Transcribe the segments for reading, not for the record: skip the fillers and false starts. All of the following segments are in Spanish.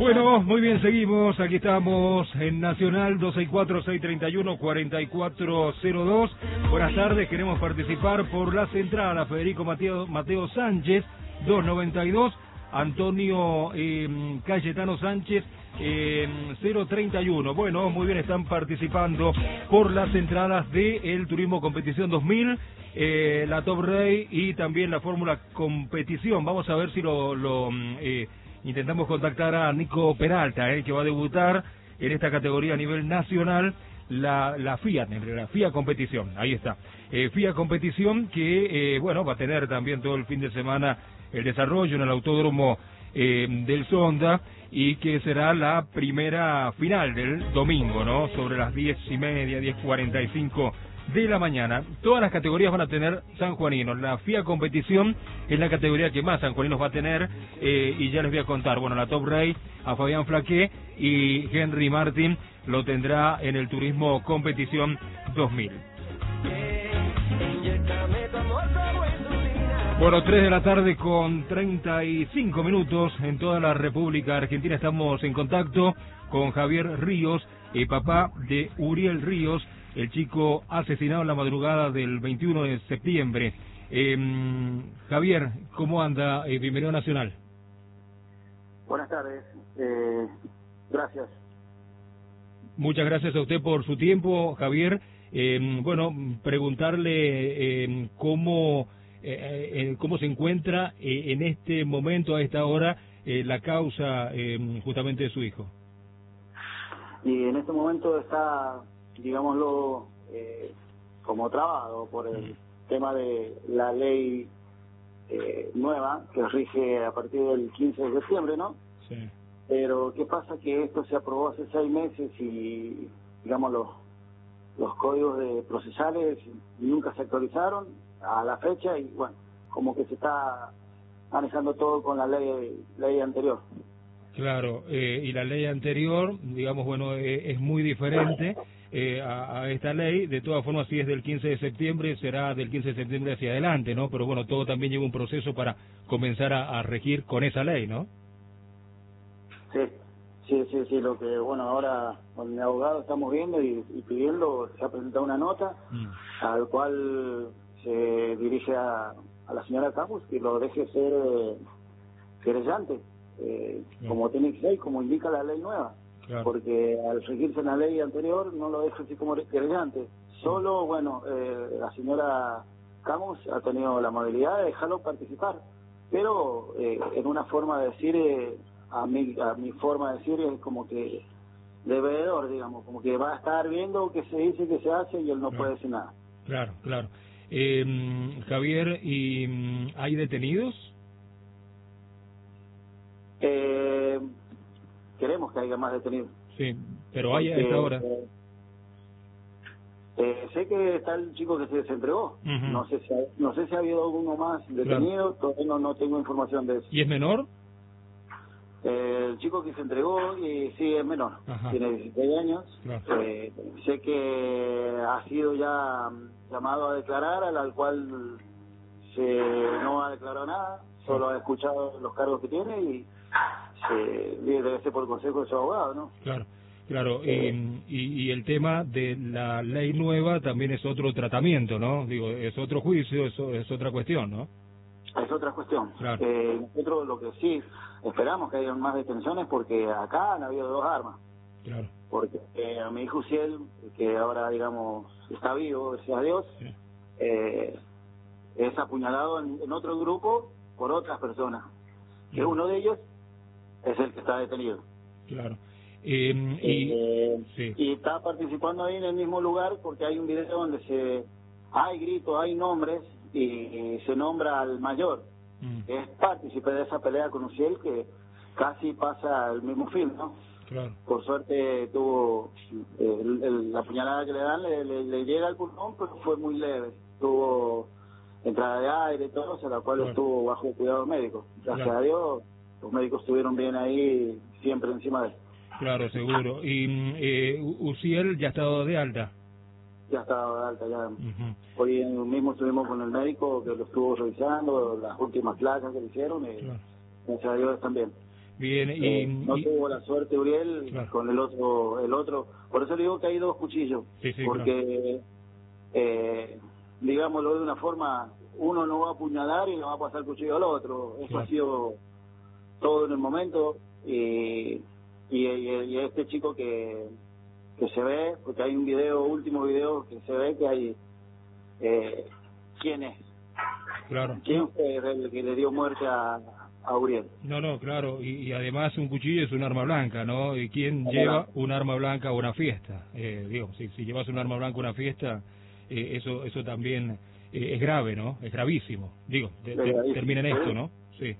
Bueno, muy bien, seguimos. Aquí estamos en Nacional 264-631-4402. Buenas tardes, queremos participar por las entradas. Federico Mateo Sánchez, 292. Antonio Cayetano Sánchez, 031. Bueno, muy bien, están participando por las entradas de el Turismo Competición 2000, la Top Race y también la Fórmula Competición. Vamos a ver si intentamos contactar a Nico Peralta, que va a debutar en esta categoría a nivel nacional, la FIA Competición. Ahí está. FIA Competición que, bueno, va a tener también todo el fin de semana el desarrollo en el Autódromo del Sonda, y que será la primera final del domingo, ¿no? Sobre las 10:30, 10:45 de la mañana. Todas las categorías van a tener sanjuaninos. La FIA Competición es la categoría que más sanjuaninos va a tener, y ya les voy a contar. Bueno, la Top Race a Fabián Flaqué, y Henry Martin lo tendrá en el Turismo Competición 2000. Bueno, 3 de la tarde con 35 minutos en toda la República Argentina. Estamos en contacto con Javier Ríos, papá de Uriel Ríos, el chico asesinado en la madrugada del 21 de septiembre. Javier, ¿cómo anda? Bienvenido a Nacional. Buenas tardes, gracias. Muchas gracias a usted por su tiempo, Javier. Bueno, preguntarle cómo se encuentra en este momento, a esta hora, la causa justamente de su hijo. Y en este momento está, digámoslo, como trabado por el tema de la ley nueva que rige a partir del 15 de septiembre, ¿no? Sí. Pero ¿qué pasa? Que esto se aprobó hace 6 meses y, digamos, los códigos procesales nunca se actualizaron a la fecha, y bueno, como que se está manejando todo con la ley anterior. Claro, y la ley anterior, digamos, bueno, es muy diferente a esta ley. De todas formas, si es del 15 de septiembre, será del 15 de septiembre hacia adelante, ¿no? Pero bueno, todo también lleva un proceso para comenzar a regir con esa ley, ¿no? Sí, lo que, bueno, ahora con mi abogado estamos viendo y pidiendo, se ha presentado una nota al cual se dirige a la señora Camus, que lo deje ser querellante, como tiene que ser, como indica la ley nueva. Claro. Porque al regirse en la ley anterior no lo deja así como querellante. Solo, bueno, la señora Camus ha tenido la amabilidad de dejarlo participar, pero en una forma de decir, a mi forma de decir, es como que de veedor, digamos, como que va a estar viendo qué se dice, qué se hace, y él no puede decir nada. Claro. Javier, ¿y hay detenidos? Queremos que haya más detenidos. Sí, pero hay a esta hora. Sé que está el chico que se desentregó. No sé si ha habido alguno más detenido. Claro. Todavía no tengo información de eso. ¿Y es menor? El chico que se entregó, sí, es menor. Ajá. Tiene 16 años. Claro. Sé que ha sido ya llamado a declarar, al cual no ha declarado nada, solo ha escuchado los cargos que tiene y debe ser por el consejo de su abogado, ¿no? Claro. Y el tema de la ley nueva también es otro tratamiento, ¿no? Digo, es otro juicio, es otra cuestión, ¿no? Es otra cuestión. Claro. Nosotros lo que sí esperamos que haya más detenciones, porque acá han habido 2 armas. Claro. Porque a mi hijo Uciel, que ahora, digamos, está vivo, gracias a Dios, sí, es apuñalado en otro grupo por otras personas. Claro. Que uno de ellos es el que está detenido. Claro. Sí. Y está participando ahí en el mismo lugar, porque hay un video donde hay gritos, hay nombres, y se nombra al mayor, que es partícipe de esa pelea con Uciel, que casi pasa el mismo film, ¿no? Claro. Por suerte tuvo la puñalada que le dan, le llega al pulmón, pero fue muy leve. Tuvo entrada de aire y todo, a la cual estuvo bajo cuidado médico. Gracias a Dios, los médicos estuvieron bien ahí, siempre encima de él. Claro, seguro. ¿Y Uciel ya ha estado de alta? Ya estaba de alta, ya. Hoy mismo estuvimos con el médico que lo estuvo revisando, las últimas placas que le hicieron, y gracias a Dios están bien. Bien, y no tuvo la suerte Uriel, claro, con el otro. Por eso le digo que hay dos cuchillos, sí, porque, claro, digámoslo de una forma, uno no va a apuñalar y no va a pasar el cuchillo al otro. Eso, claro, ha sido todo en el momento. Y este chico que se ve, porque hay un último video que se ve que hay, ¿quién es? Claro. ¿Quién fue el que le dio muerte a Uriel? No, claro, y además un cuchillo es un arma blanca, ¿no? ¿Y quién lleva un arma blanca a una fiesta? Digo, si llevas un arma blanca a una fiesta, eso también es grave, ¿no? Es gravísimo. Digo, termina en esto, ¿no? Sí.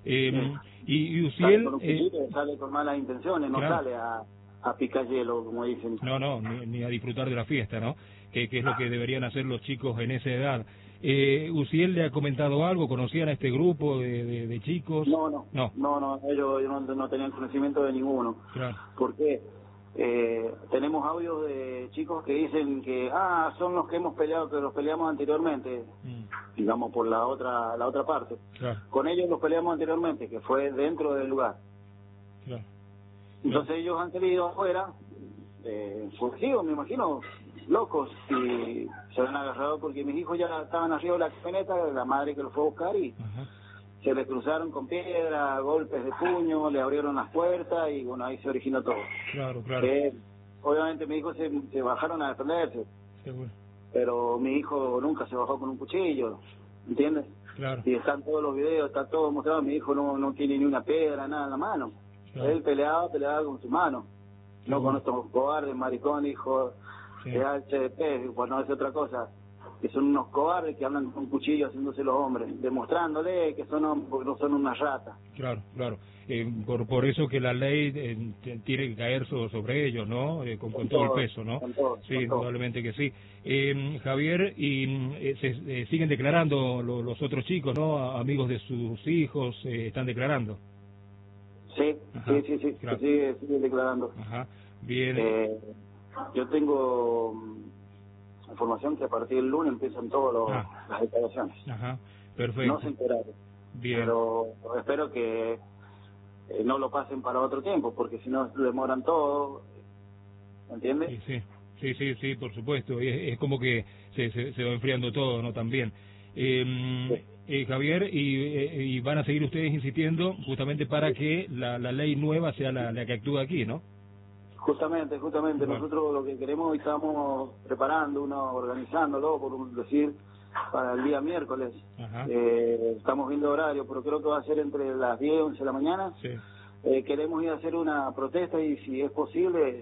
Y Uciel... Sale con malas intenciones, no, claro, sale a picar hielo, como dicen. No, ni a disfrutar de la fiesta, ¿no? Que es lo que deberían hacer los chicos en esa edad. ¿Uciel le ha comentado algo? ¿Conocían a este grupo de chicos? No, ellos no tenían conocimiento de ninguno. Claro. ¿Por qué? Tenemos audios de chicos que dicen que son los que hemos peleado, que los peleamos anteriormente, digamos por la otra parte. Claro. Con ellos los peleamos anteriormente, que fue dentro del lugar. Claro. Entonces ellos han salido afuera, fugidos, me imagino, locos, y se han agarrado porque mis hijos ya estaban arriba de la camioneta, la madre que los fue a buscar, y se les cruzaron con piedra, golpes de puño, le abrieron las puertas y bueno, ahí se originó todo. Claro. Obviamente mis hijos se bajaron a defenderse. Seguro. Pero mi hijo nunca se bajó con un cuchillo, ¿entiendes? Claro. Y están todos los videos, está todo mostrado, mi hijo no tiene ni una piedra, nada en la mano. Claro. Él peleaba con su mano, no con estos cobardes, maricón, hijo de HDP, pues no es otra cosa, que son unos cobardes que andan con cuchillos haciéndose los hombres, demostrándole que porque no son una rata. Claro. Por eso que la ley tiene que caer sobre ellos, ¿no? Con todo el peso, ¿no? Sí, indudablemente que sí. Javier, y se siguen declarando los otros chicos, ¿no? Amigos de sus hijos, están declarando. Sí, claro, sigue declarando. Ajá, bien. Yo tengo información que a partir del lunes empiezan todas las declaraciones. Ajá, perfecto. No se enteraron. Bien. Pero espero que no lo pasen para otro tiempo, porque si no demoran todo, ¿entiendes? Sí, por supuesto. Es como que se va enfriando todo, ¿no? También. Javier, y van a seguir ustedes insistiendo justamente para que la ley nueva sea la que actúe aquí, ¿no? Justamente. Bueno. Nosotros lo que queremos, y estamos preparando, organizándolo, por decir, para el día miércoles. Estamos viendo horario, pero creo que va a ser entre las 10 y 11 de la mañana. Sí. Queremos ir a hacer una protesta y, si es posible,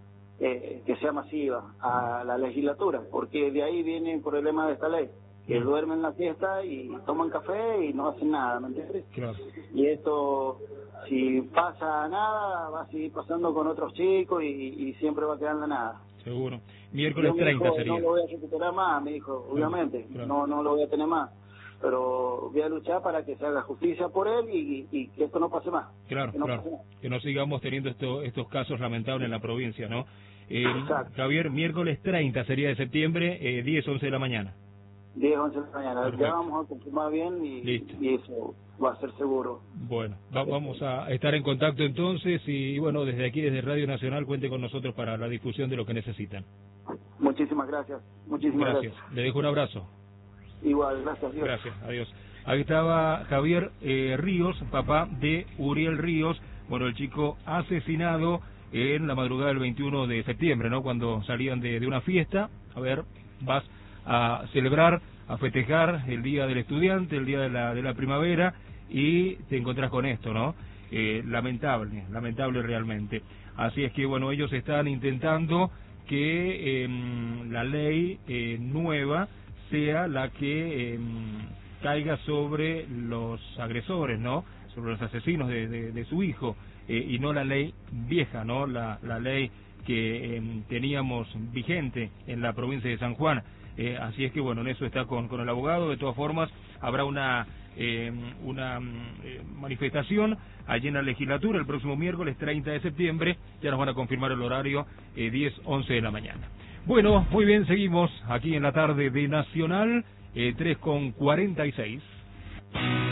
que sea masiva a la legislatura, porque de ahí viene el problema de esta ley. Que duermen la fiesta y toman café y no hacen nada, ¿me entiendes? Claro. Y esto, si pasa nada, va a seguir pasando con otros chicos y siempre va a quedar en la nada. Seguro. Miércoles 30 sería. No lo voy a recuperar más, me dijo, obviamente. Claro. No lo voy a tener más. Pero voy a luchar para que se haga justicia por él y que esto no pase más. Claro. Que no sigamos teniendo estos casos lamentables en la provincia, ¿no? Javier, miércoles 30 sería de septiembre, 10, 11 de la mañana. 10, 11 de la mañana. Perfecto. Ya vamos a confirmar bien y eso va a ser seguro. Bueno, vamos a estar en contacto entonces y bueno, desde aquí, desde Radio Nacional, cuente con nosotros para la difusión de lo que necesitan. Muchísimas gracias. Gracias. Le dejo un abrazo. Igual, gracias. Dios. Gracias, adiós. Ahí estaba Javier Ríos, papá de Uriel Ríos. Bueno, el chico asesinado en la madrugada del 21 de septiembre, ¿no? Cuando salían de una fiesta. A ver, vas a celebrar, a festejar el Día del Estudiante, el Día de la Primavera, y te encontrás con esto, ¿no? Lamentable realmente. Así es que, bueno, ellos están intentando que la ley nueva sea la que caiga sobre los agresores, ¿no? Sobre los asesinos de su hijo, y no la ley vieja, ¿no? La ley que teníamos vigente en la provincia de San Juan. Así es que, bueno, en eso está con el abogado. De todas formas, habrá una manifestación allí en la legislatura el próximo miércoles 30 de septiembre. Ya nos van a confirmar el horario, 10, 11 de la mañana. Bueno, muy bien, seguimos aquí en la tarde de Nacional, 3:46.